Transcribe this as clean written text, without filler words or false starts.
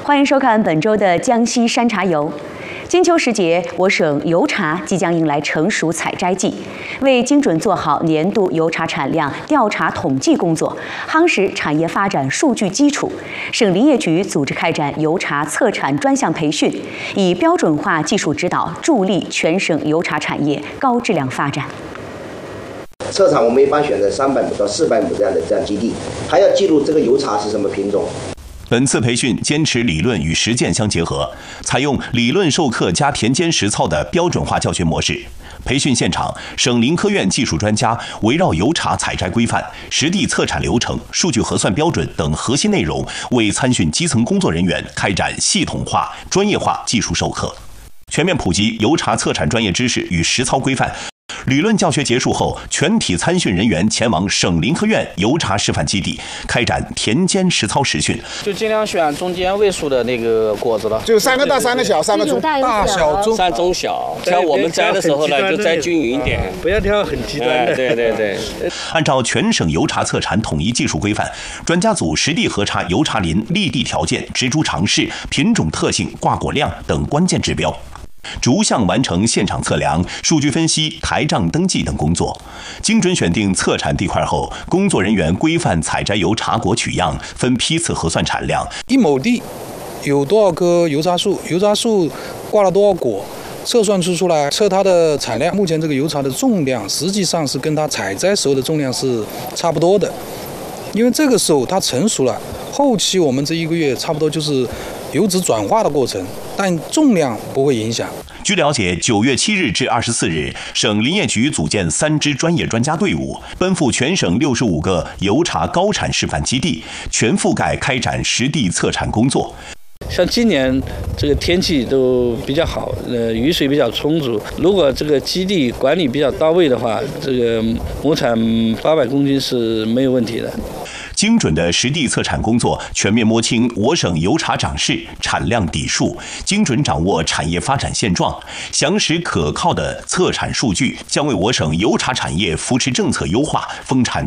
欢迎收看本周的江西山茶游。金秋时节，我省油茶即将迎来成熟采摘季。为精准做好年度油茶产量调查统计工作，夯实产业发展数据基础，省林业局组织开展油茶测产专项培训，以标准化技术指导助力全省油茶产业高质量发展。 测产我们一般选择300亩到400亩这样基地，还要记录这个油茶是什么品种。 本次培训坚持理论与实践相结合，采用理论授课加田间实操的标准化教学模式。培训现场，省林科院技术专家围绕油茶采摘规范、实地测产流程、数据核算标准等核心内容，为参训基层工作人员开展系统化、专业化技术授课，全面普及油茶测产专业知识与实操规范。理论教学结束后，全体参训人员前往省林科院油茶示范基地，开展田间实操实训。 就尽量选中间位数的那个果子了， 就3个大3个小3个中，大小中 3中小。挑我们摘的时候呢，就摘均匀一点， 不要挑很极端的。 对。 按照全省油茶测产统一技术规范，专家组实地核查油茶林立地条件、植株长势、品种特性、挂果量等关键指标。逐项完成现场测量、数据分析、台账登记等工作，精准选定测产地块后，工作人员规范采摘油茶果取样，分批次核算产量。 1亩地有多少棵油茶树，油茶树挂了多少果，测算出来，测它的产量。目前这个油茶的重量实际上是跟它采摘时候的重量是差不多的，因为这个时候它成熟了，后期我们这1个月差不多就是油脂转化的过程，但重量不会影响。 据了解，9月7日至24日，省林业局组建3支专业专家队伍，奔赴全省65个油茶高产示范基地，全覆盖开展实地测产工作。 像今年这个天气都比较好，雨水比较充足。如果这个基地管理比较到位的话，这个亩产800公斤是没有问题的。 精准的实地测产工作，全面摸清我省油茶长势、产量底数，精准掌握产业发展现状，详实可靠的测产数据，将为我省油茶产业扶持政策优化、丰产